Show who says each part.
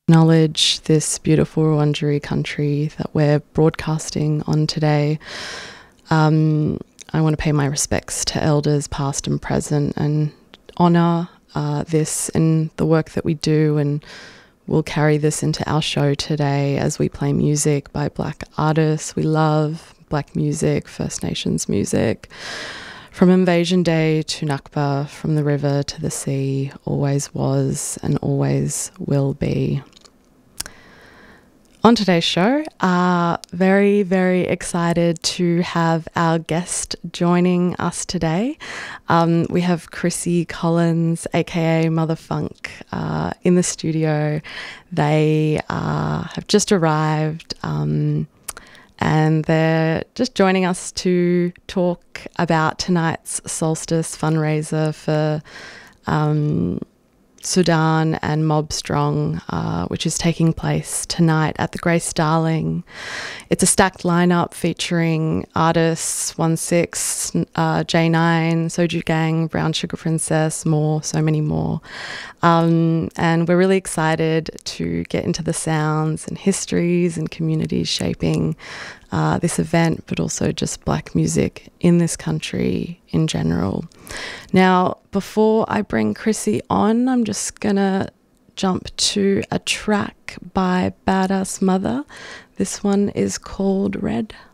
Speaker 1: acknowledge this beautiful Wurundjeri country that we're broadcasting on today. I want to pay my respects to elders past and present and honour this in the work that we do, and we'll carry this into our show today as we play music by Black artists. We love Black music, First Nations music. From Invasion Day to Nakba, from the river to the sea, always was and always will be. On today's show, very, very excited to have our guest joining us today. We have Chrissy Collins, aka Mother Funk, in the studio. They have just arrived and they're just joining us to talk about tonight's Solstice fundraiser for Sudan and Mob Strong, which is taking place tonight at the Grace Darling. It's a stacked lineup featuring artists 1-6, J9, Soju Gang, Brown Sugar Princess, more, so many more. And we're really excited to get into the sounds and histories and communities shaping this event, but also just Black music in this country in general. Now, before I bring Chrissy on, I'm just gonna jump to a track by Badass Mother. This one is called Red.